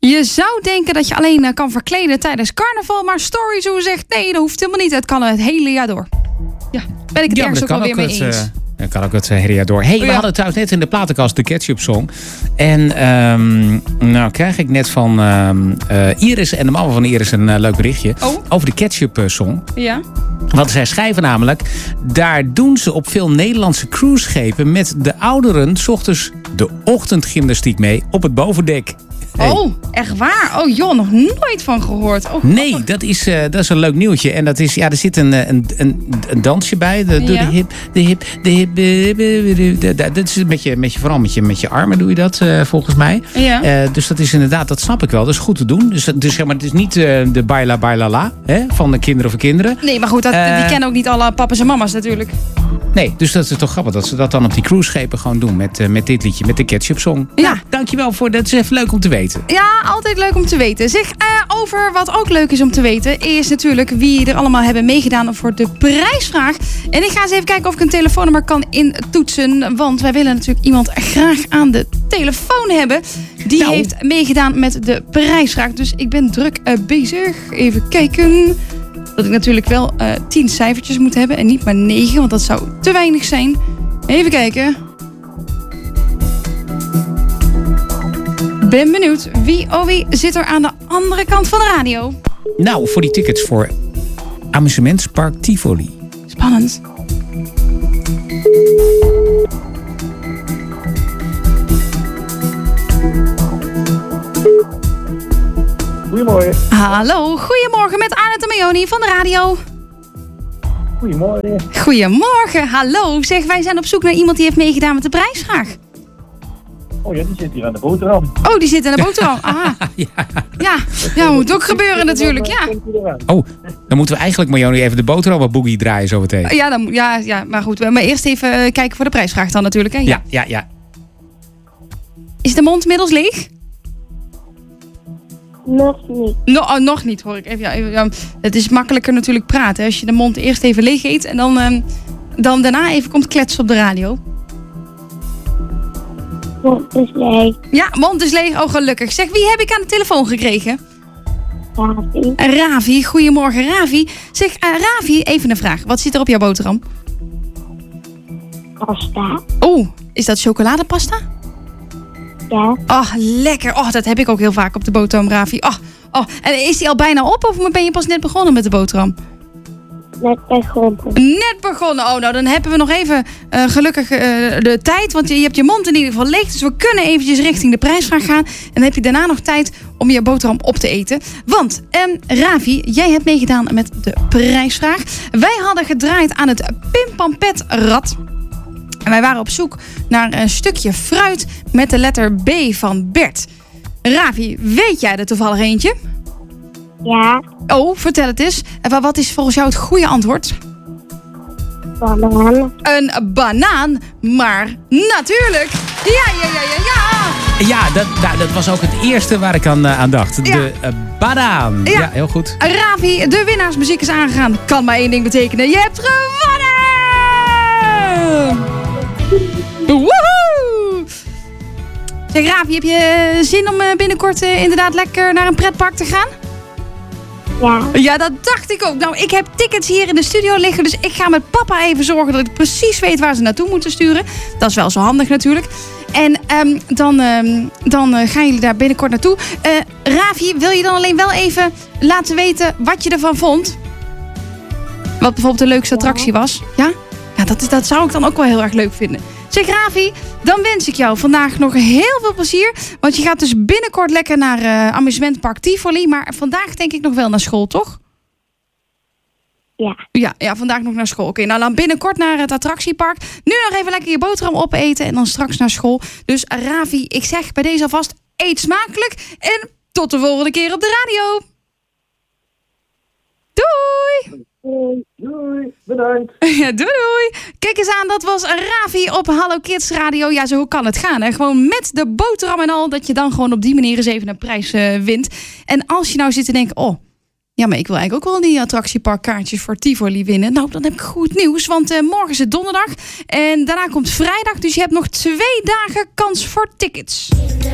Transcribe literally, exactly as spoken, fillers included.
Je zou denken dat je alleen uh, kan verkleden tijdens carnaval, maar Storyzoo zegt nee, dat hoeft helemaal niet. Het kan het hele jaar door. Ja, ben ik het ja, ergens ook wel weer mee eens. Uh... Dan kan ook het hele jaar door. Hey, we ja. hadden trouwens net in de platenkast de Ketchup Song. En um, nou krijg ik net van um, uh, Iris en de mama van Iris een uh, leuk berichtje. Oh. Over de Ketchup Song. Ja. Want zij schrijven namelijk, daar doen ze op veel Nederlandse cruiseschepen met de ouderen 's ochtends de ochtendgymnastiek mee op het bovendek. Hey. Oh, echt waar? Oh joh, nog nooit van gehoord. Oh, nee, dat is, uh, dat is een leuk nieuwtje. En dat is, ja, er zit een, een, een, een dansje bij. De, doe ja. de hip, de hip, de hip. De, de, de, de, de, dat is met je, met je, vooral met je, met je armen doe je dat, uh, volgens mij. Ja. Uh, dus dat is inderdaad, dat snap ik wel. Dat is goed te doen. Dus, dus zeg maar, het is niet uh, de baila baila la hè, van de kinderen voor kinderen. Nee, maar goed, dat, uh, die kennen ook niet alle papa's en mama's natuurlijk. Nee, dus dat is toch grappig dat ze dat dan op die cruiseschepen gewoon doen met, uh, met dit liedje, met de Ketchup Song. Ja. Nou, dankjewel voor dat. Het is even leuk om te weten. Ja, altijd leuk om te weten. Zeg, uh, over wat ook leuk is om te weten, is natuurlijk wie er allemaal hebben meegedaan voor de prijsvraag. En ik ga eens even kijken of ik een telefoonnummer kan intoetsen, want wij willen natuurlijk iemand graag aan de telefoon hebben. Die nou. heeft meegedaan met de prijsvraag. Dus ik ben druk uh, bezig. Even kijken. Dat ik natuurlijk wel uh, tien cijfertjes moet hebben en niet maar negen, want dat zou te weinig zijn. Even kijken. Ben benieuwd. Wie oh wie zit er aan de andere kant van de radio? Nou, voor die tickets voor Amusementspark Tivoli. Spannend. Goedemorgen. Hallo, goedemorgen met Arne en Meoni van de radio. Goedemorgen. Goedemorgen, hallo. Zeg, wij zijn op zoek naar iemand die heeft meegedaan met de prijsvraag. Oh ja, die zit hier aan de boterham. Oh, die zit aan de boterham. Aha. ja. Ja, ja, moet ook gebeuren natuurlijk, ja. Oh, dan moeten we eigenlijk, Meoni, even de boterham boogie draaien zo meteen. Ja, dan, ja, ja, maar goed. Maar eerst even kijken voor de prijsvraag dan natuurlijk, hè? Ja, ja, ja. Is de mond inmiddels leeg? Nog niet. No, oh, nog niet, hoor ik. Even, ja, even, ja. Het is makkelijker natuurlijk praten. Hè? Als je de mond eerst even leeg eet en dan, um, dan daarna even komt kletsen op de radio. Mond is leeg. Ja, mond is leeg. Oh, gelukkig. Zeg, wie heb ik aan de telefoon gekregen? Ravi. Ravi. Goedemorgen, Ravi. Zeg, uh, Ravi, even een vraag. Wat zit er op jouw boterham? Pasta. Oh, is dat chocoladepasta? Ja. Oh, lekker. Oh, dat heb ik ook heel vaak op de boterham, Ravi. Oh, oh. En is die al bijna op of ben je pas net begonnen met de boterham? Net begonnen. Net begonnen. Oh, nou, dan hebben we nog even uh, gelukkig uh, de tijd. Want je, je hebt je mond in ieder geval leeg. Dus we kunnen eventjes richting de prijsvraag gaan. En dan heb je daarna nog tijd om je boterham op te eten. Want, um, Ravi, jij hebt meegedaan met de prijsvraag. Wij hadden gedraaid aan het Pimpampet-rad. En wij waren op zoek naar een stukje fruit met de letter B van Bert. Ravi, weet jij er toevallig eentje? Ja. Oh, vertel het eens. En wat is volgens jou het goede antwoord? Banaan. Een banaan, maar natuurlijk. Ja, ja, ja, ja, ja. Ja, dat, dat, dat was ook het eerste waar ik aan, uh, aan dacht. Ja. De uh, banaan. Ja. ja, heel goed. Ravi, de winnaarsmuziek is aangegaan. Kan maar één ding betekenen. Je hebt gewonnen! Woehoe! Zeg, Ravi, heb je zin om binnenkort uh, inderdaad lekker naar een pretpark te gaan? Ja. Ja, dat dacht ik ook. Nou, ik heb tickets hier in de studio liggen, dus ik ga met papa even zorgen dat ik precies weet waar ze naartoe moeten sturen. Dat is wel zo handig natuurlijk. En um, dan, um, dan uh, gaan jullie daar binnenkort naartoe. Uh, Ravi, wil je dan alleen wel even laten weten wat je ervan vond? Wat bijvoorbeeld de leukste attractie was? Ja? Ja, dat, is, dat zou ik dan ook wel heel erg leuk vinden. Zeg, Ravi, dan wens ik jou vandaag nog heel veel plezier. Want je gaat dus binnenkort lekker naar uh, Amusementpark Tivoli. Maar vandaag denk ik nog wel naar school, toch? Ja. Ja, ja, vandaag nog naar school. Oké, okay, nou dan binnenkort naar het attractiepark. Nu nog even lekker je boterham opeten en dan straks naar school. Dus Ravi, ik zeg bij deze alvast, eet smakelijk. En tot de volgende keer op de radio. Doei! Doei, doei, bedankt. Ja, doei doei. Kijk eens aan, dat was Ravi op Hallo Kids Radio. Ja, zo kan het gaan. Hè? Gewoon met de boterham en al, dat je dan gewoon op die manier eens even een prijs uh, wint. En als je nou zit te denken, oh, ja, maar ik wil eigenlijk ook wel die attractieparkkaartjes voor Tivoli winnen. Nou, dan heb ik goed nieuws, want uh, morgen is het donderdag en daarna komt vrijdag. Dus je hebt nog twee dagen kans voor tickets.